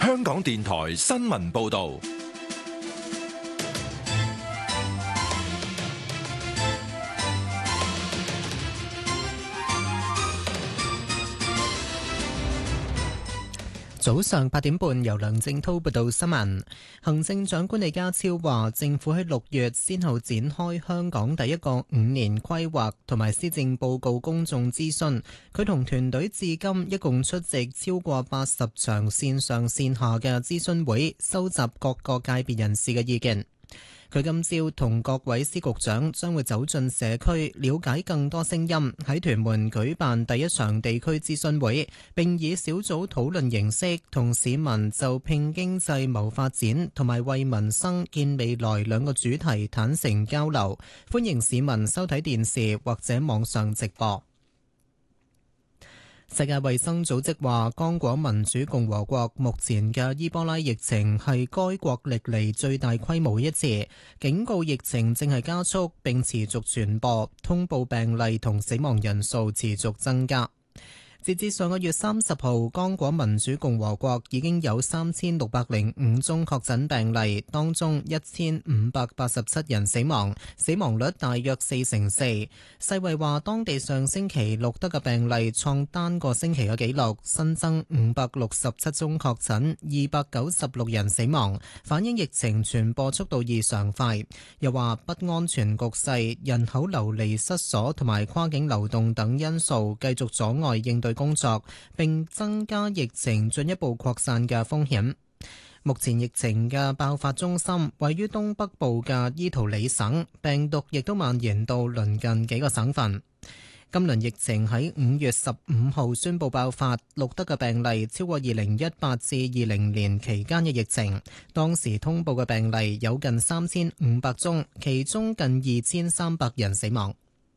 香港電台新聞報道。 早上8點半，由梁正濤報道新聞。行政長官李家超話，政府喺6月先後展開香港第一個5年規劃同埋施政報告公眾諮詢。佢同團隊至今一共出席超過80場線上線下嘅諮詢會，收集各個界別人士嘅意見。佢今朝同各位司局長將會走進社區，了解更多聲音，喺屯門舉辦第一場地區諮詢會，並以小組討論形式同市民就拼經濟謀發展同埋為民生建未來兩個主題坦誠交流。歡迎市民收睇電視或者網上直播。世界衛生組織話，剛果民主共和國目前嘅伊波拉疫情係該國歷嚟最大規模一次，警告疫情正係加速並持續傳播，通報病例同死亡人數持續增加。截至上個月30號，剛果民主共和國已經有3605宗確診病例，當中1587人死亡，死亡率大約4%。世衛話，當地上星期錄得嘅病例創單個星期嘅紀錄，新增567宗確診，296人死亡，反映疫情傳播速度異常快。又話不安全局勢、人口流離失所同埋跨境流動等因素繼續阻礙應對工作，並增加疫情進一步擴散嘅風險。目前疫情嘅爆發中心位於東北部嘅伊圖里省，病毒亦都蔓延到鄰近幾個省份。今輪疫情喺5月15號宣布爆發，錄得嘅病例超過2018至20年期間嘅疫情，當時通報嘅病例有近3500宗，其中近2300人死亡。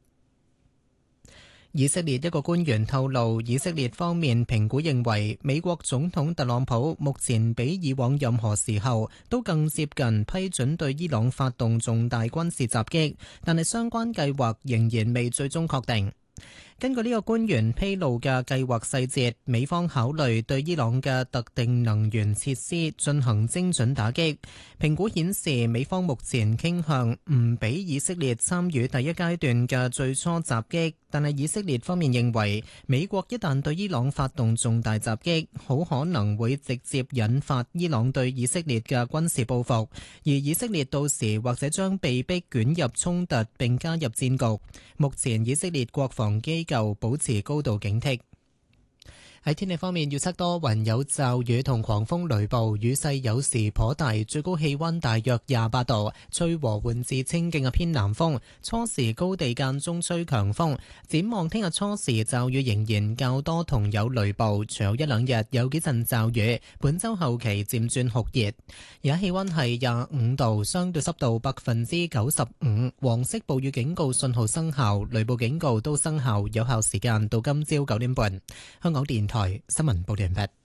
以色列一個官員透露，以色列方面評估認為，美國總統特朗普目前比以往任何時候都更接近批准對伊朗發動重大軍事襲擊，但係相關計劃仍然未最終確定。根據呢個官員披露嘅計劃細節，美方考慮對伊朗嘅特定能源設施進行精準打擊。評估顯示，美方目前傾向唔俾以色列參與第一階段嘅最初襲擊，但係以色列方面認為，美國一旦對伊朗發動重大襲擊，好可能會直接引發伊朗對以色列嘅軍事報復，而以色列到時或者將被迫捲入衝突並加入戰局。目前以色列國防機構保持高度警惕。喺天氣方面，預測多雲有驟雨同狂風雷暴，雨勢有時頗大，最高氣溫大約28度，吹和緩至清勁嘅偏南風，初時高地間中吹強風。展望聽日初時驟雨仍然較多同有雷暴，隨後一兩日有幾陣驟雨，本週後期漸轉酷熱。而家氣溫係25度，相對濕度95%，黃色暴雨警告信號生效，雷暴警告都生效，有效時間到今朝9點半。香港電台新聞報道完畢。